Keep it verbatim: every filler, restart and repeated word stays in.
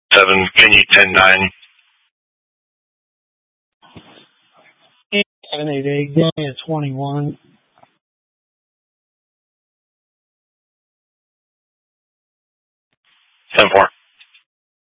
seven, can you ten nine? seven eight eight, give me a twenty-one. ten four.